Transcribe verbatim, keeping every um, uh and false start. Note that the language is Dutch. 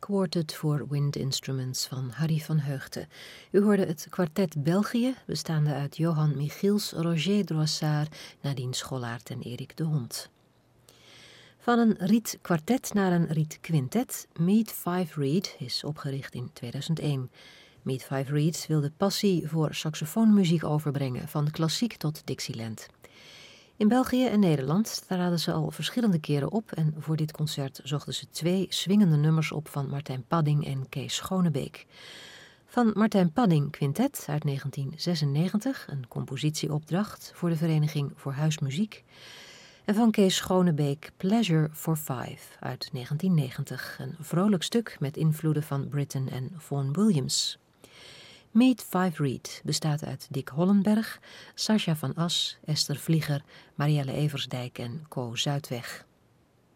Quartet voor Wind Instruments van Harry van Heugten. U hoorde het kwartet België, bestaande uit Johan Michiels, Roger Droissard, Nadine Schollaert en Erik de Hond. Van een rietkwartet naar een rietquintet, Meet Five Reed is opgericht in tweeduizend één. Meet Five Reed wil de passie voor saxofoonmuziek overbrengen, van klassiek tot Dixieland. In België en Nederland traden ze al verschillende keren op en voor dit concert zochten ze twee swingende nummers op van Martijn Padding en Kees Schonebeek. Van Martijn Padding Quintet uit negentien zesennegentig, een compositieopdracht voor de Vereniging voor Huismuziek. En van Kees Schonebeek Pleasure for Five uit negentien negentig, een vrolijk stuk met invloeden van Britten en Vaughan Williams. Meet Five Reed bestaat uit Dick Hollenberg, Sascha van As, Esther Vlieger, Marielle Eversdijk en Co Zuidweg.